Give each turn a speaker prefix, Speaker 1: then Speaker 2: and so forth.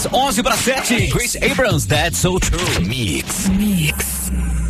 Speaker 1: 11 para 7. Grace Abrams, That's So True. Mix.